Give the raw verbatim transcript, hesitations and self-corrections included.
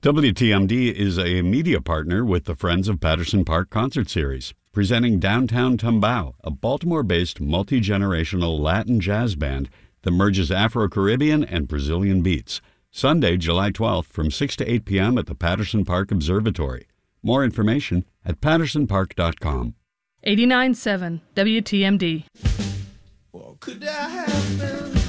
W T M D is a media partner with the Friends of Patterson Park concert series, presenting Downtown Tumbao, a Baltimore-based multi-generational Latin jazz band that merges Afro-Caribbean and Brazilian beats. Sunday, July twelfth from six to eight p.m. at the Patterson Park Observatory. More information at patterson park dot com. eighty-nine point seven W T M D. Well, could I have been